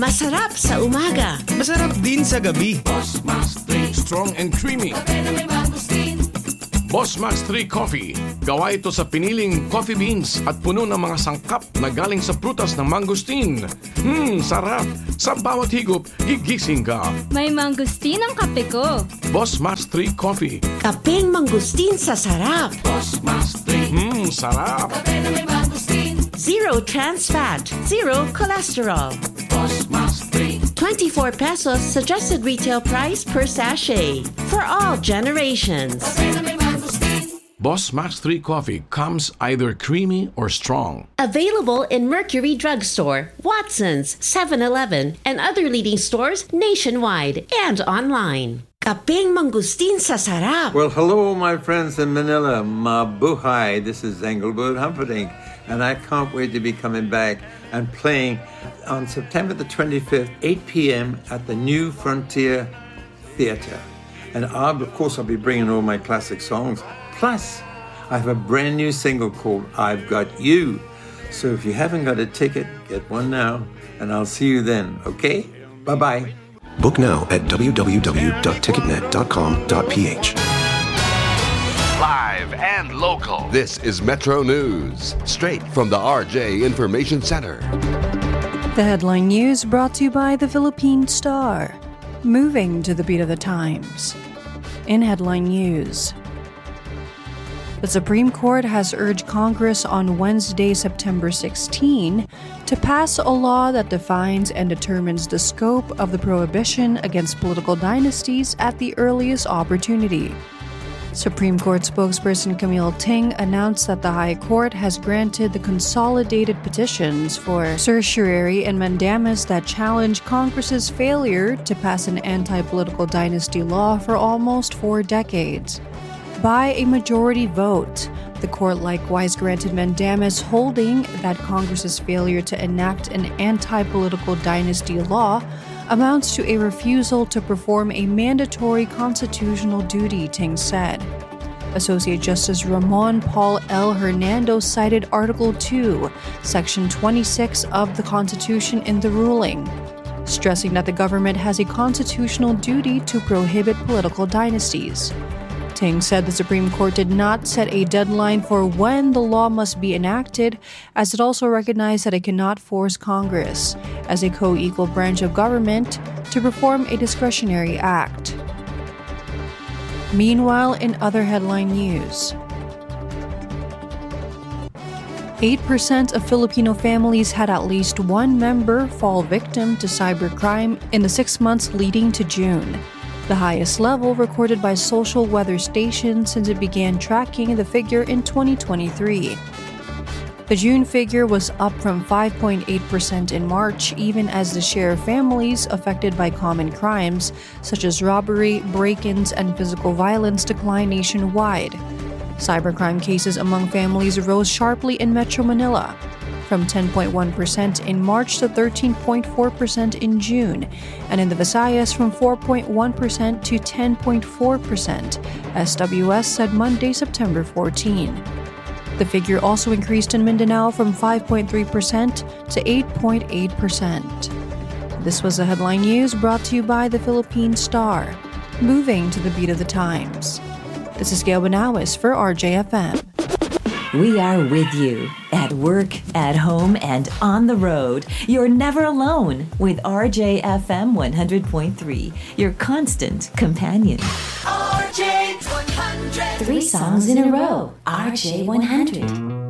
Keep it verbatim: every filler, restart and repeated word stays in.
Masarap sa umaga. Masarap din sa gabi. Boss Max three, strong and creamy. Boss Max three Coffee. Gawa ito sa piniling coffee beans at puno ng mga sangkap na galing sa prutas ng mangosteen. Hmm, sarap! Sa bawat higop, gigising ka. May mangosteen ang kape ko. Boss Max three Coffee. Kapeng mangustin sa sarap. Boss Max three. Hmm, sarap! Zero trans fat, zero cholesterol. Boss Max three. twenty-four pesos suggested retail price per sachet. For all generations. Boss Max three Coffee comes either creamy or strong. Available in Mercury Drugstore, Watson's, seven eleven, and other leading stores nationwide and online. Kapeng mangustin sa sarap. Well, hello, my friends in Manila. Mabuhay. This is Engelbert Humperdinck, and I can't wait to be coming back and playing on September the twenty-fifth, eight p.m. at the New Frontier Theatre. And I'll, of course, I'll be bringing all my classic songs. Plus, I have a brand new single called I've Got You. So if you haven't got a ticket, get one now, and I'll see you then, okay? Bye-bye. Book now at w w w dot ticketnet dot com dot p h. Live and local. This is Metro News, straight from the R J Information Center. The headline news brought to you by the Philippine Star. Moving to the beat of the times. In headline news, the Supreme Court has urged Congress on Wednesday, September sixteenth, to pass a law that defines and determines the scope of the prohibition against political dynasties at the earliest opportunity. Supreme Court spokesperson Camille Ting announced that the High Court has granted the consolidated petitions for certiorari and mandamus that challenge Congress's failure to pass an anti-political dynasty law for almost four decades. By a majority vote, the court likewise granted mandamus holding that Congress's failure to enact an anti-political dynasty law amounts to a refusal to perform a mandatory constitutional duty, Ting said. Associate Justice Ramon Paul L. Hernando cited Article two, Section twenty-six of the Constitution in the ruling, stressing that the government has a constitutional duty to prohibit political dynasties. Ting said the Supreme Court did not set a deadline for when the law must be enacted, as it also recognized that it cannot force Congress, as a co-equal branch of government, to perform a discretionary act. Meanwhile, in other headline news, eight percent of Filipino families had at least one member fall victim to cybercrime in the six months leading to June, the highest level recorded by Social Weather Station since it began tracking the figure in twenty twenty-three. The June figure was up from five point eight percent in March, even as the share of families affected by common crimes, such as robbery, break-ins, and physical violence, declined nationwide. Cybercrime cases among families rose sharply in Metro Manila, from ten point one percent in March to thirteen point four percent in June, and in the Visayas from four point one percent to ten point four percent, S W S said Monday, September fourteenth. The figure also increased in Mindanao from five point three percent to eight point eight percent. This was the headline news brought to you by the Philippine Star. Moving to the beat of the times. This is Gail Banawis for R J F M. We are with you at work, at home, and on the road. You're never alone with R J F M one hundred point three, your constant companion. R J one hundred. Three songs in a row. R J one hundred.